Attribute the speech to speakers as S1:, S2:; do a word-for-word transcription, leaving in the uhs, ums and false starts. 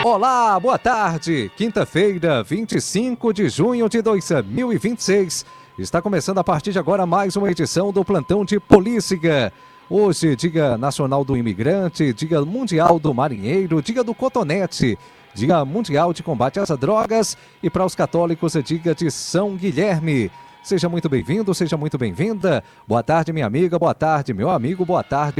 S1: Olá, boa tarde. Quinta-feira, vinte e cinco de junho de dois mil e vinte e seis. Está começando a partir de agora mais uma edição do Plantão de Polícia. Hoje, Dia Nacional do Imigrante, Dia Mundial do Marinheiro, Dia do Cotonete, Dia Mundial de Combate às Drogas e para os católicos é Dia de São Guilherme. Seja muito bem-vindo, seja muito bem-vinda. Boa tarde, minha amiga, boa tarde, meu amigo, boa tarde,